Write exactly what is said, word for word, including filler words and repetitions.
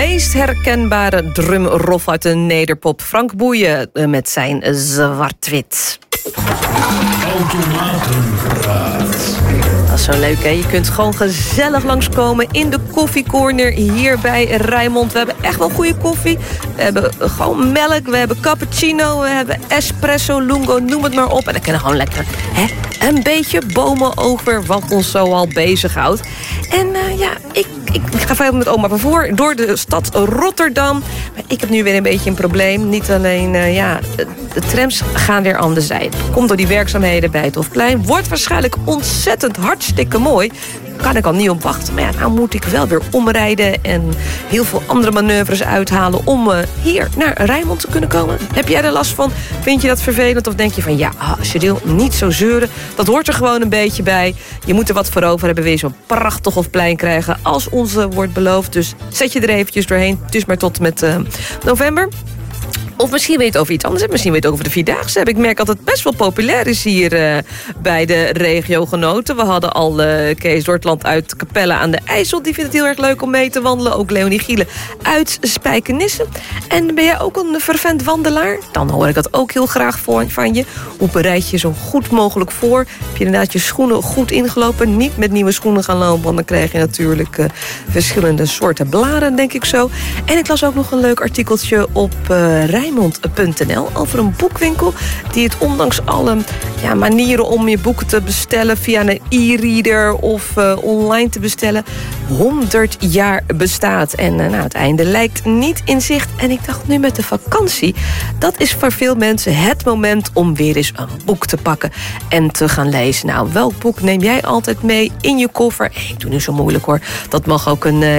meest herkenbare drumrof uit de nederpop. Frank Boeien met zijn zwart-wit. Automatenpraat. Dat is zo leuk, hè? Je kunt gewoon gezellig langskomen in de koffiecorner hier bij Rijnmond. We hebben echt wel goede koffie. We hebben gewoon melk, we hebben cappuccino, we hebben espresso, lungo, noem het maar op. En dan kunnen we gewoon lekker hè, een beetje bomen over wat ons zo al bezighoudt. En uh, ja, ik, ik ga veel met oma Vervoer door de stad Rotterdam. Maar ik heb nu weer een beetje een probleem. Niet alleen, uh, ja, de trams gaan weer aan de zijde. Komt door die werkzaamheden bij het Hofplein. Wordt waarschijnlijk ontzettend hartstikke mooi. Kan ik al niet op wachten. Maar ja, nou moet ik wel weer omrijden en heel veel andere manoeuvres uithalen om uh, hier naar Rijnmond te kunnen komen. Heb jij er last van? Vind je dat vervelend? Of denk je van ja, Cheryl, niet zo zeuren. Dat hoort er gewoon een beetje bij. Je moet er wat voor over hebben. Wil je zo'n prachtig Hofplein krijgen als onze wordt beloofd. Dus zet je er eventjes doorheen. Dus maar tot met uh, november. Of misschien weet je het over iets anders. Misschien weet je het over de Vierdaagse. Ik merk dat het best wel populair is hier uh, bij de regiogenoten. We hadden al uh, Kees Dortland uit Capelle aan de IJssel. Die vindt het heel erg leuk om mee te wandelen. Ook Leonie Gielen uit Spijkenisse. En ben jij ook een fervent wandelaar? Dan hoor ik dat ook heel graag voor, van je. Hoe bereid je zo goed mogelijk voor? Heb je inderdaad je schoenen goed ingelopen? Niet met nieuwe schoenen gaan lopen. Want dan krijg je natuurlijk uh, verschillende soorten blaren, denk ik zo. En ik las ook nog een leuk artikeltje op uh, Rijnmond punt n l over een boekwinkel die het ondanks alle ja, manieren om je boeken te bestellen via een e-reader of uh, online te bestellen, honderd jaar bestaat. En uh, nou, het einde lijkt niet in zicht. En ik dacht nu met de vakantie, dat is voor veel mensen het moment om weer eens een boek te pakken en te gaan lezen. Nou, welk boek neem jij altijd mee in je koffer? Hey, ik doe nu zo moeilijk hoor. Dat mag ook een uh,